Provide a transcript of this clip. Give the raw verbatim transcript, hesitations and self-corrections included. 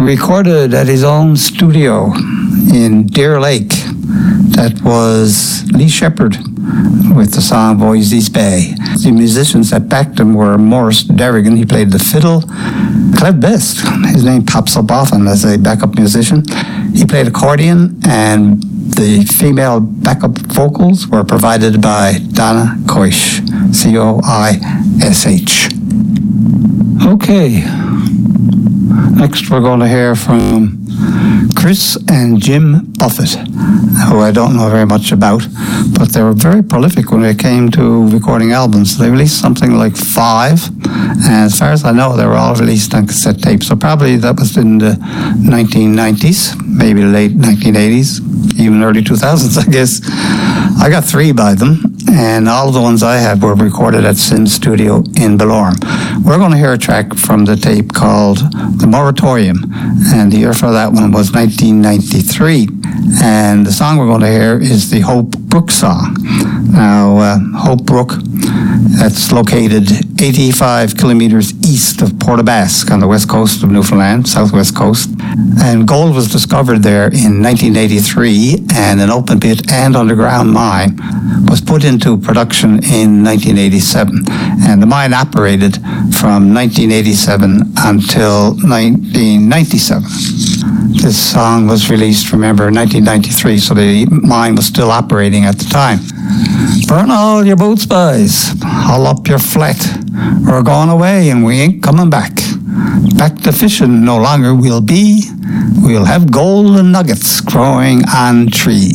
recorded at his own studio in Deer Lake. That was Lee Shepherd with the song Voisey's Bay. The musicians that backed him were Maurice Derrigan. He played the fiddle. Cleve Best, his name pops up often as a backup musician. He played accordion, and the female backup vocals were provided by Donna Coish, C O I S H. Okay. Next we're going to hear from Chris and Jim Buffett, who I don't know very much about, but they were very prolific when it came to recording albums. They released something like five, and as far as I know, they were all released on cassette tape. So probably that was in the nineteen nineties, maybe late nineteen eighties, even early two thousands, I guess. I got three by them, and all of the ones I had were recorded at Sin Studio in Belorme. We're going to hear a track from the tape called The Moratorium, and the year for that one was nineteen ninety-three, and the song we're going to hear is the Hope Brook song. Now, uh, Hope Brook, that's located eighty-five kilometers east of Port aux Basques on the west coast of Newfoundland, southwest coast, and gold was discovered there in nineteen eighty-three, and an open pit and underground mine was put into production in nineteen eighty-seven, and the mine operated from nineteen eighty-seven until nineteen ninety-seven. This song was released, remember, in nineteen ninety-three, so the mine was still operating at the time. Burn all your boats, boys. Haul up your flat. We're going away and we ain't coming back. Back to fishing no longer we'll be. We'll have golden nuggets growing on trees.